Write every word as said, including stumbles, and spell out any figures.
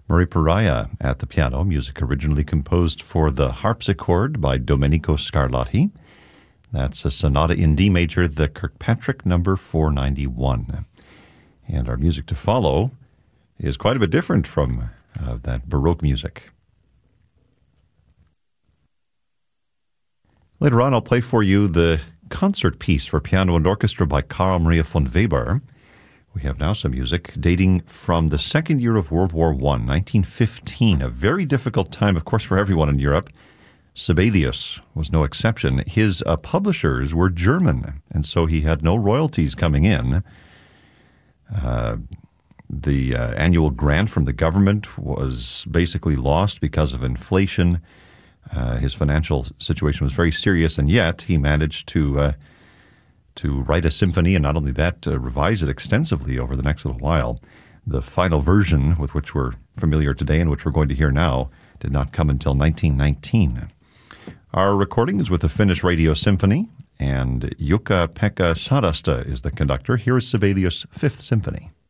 Murray Pariah at the piano, music originally composed for the harpsichord by Domenico Scarlatti. That's a sonata in D major, the Kirkpatrick number four ninety-one. And our music to follow is quite a bit different from uh, that Baroque music. Later on, I'll play for you the concert piece for piano and orchestra by Carl Maria von Weber. We have now some music dating from the second year of World War One, nineteen fifteen, a very difficult time, of course, for everyone in Europe. Sibelius was no exception. His uh, publishers were German, and so he had no royalties coming in. Uh, the uh, annual grant from the government was basically lost because of inflation. Uh, his financial situation was very serious, and yet he managed to uh, to write a symphony, and not only that, uh, revise it extensively over the next little while. The final version, with which we're familiar today and which we're going to hear now, did not come until nineteen nineteen. Our recording is with the Finnish Radio Symphony, and Jukka-Pekka Sarasta is the conductor. Here is Sibelius' Fifth Symphony.